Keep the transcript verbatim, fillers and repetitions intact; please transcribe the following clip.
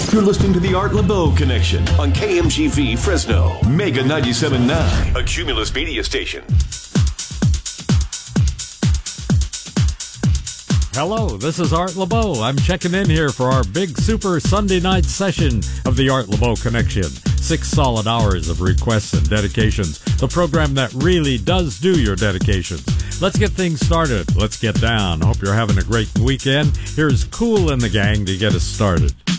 You're listening to the Art LeBeau Connection on K M G V Fresno, Mega ninety-seven point nine, a Cumulus media station. Hello, this is Art LeBeau. I'm checking in here for our big super Sunday night session of the Art LeBeau Connection. Six solid hours of requests and dedications. The program that really does do your dedications. Let's get things started. Let's get down. Hope you're having a great weekend. Here's Kool and the Gang to get us started.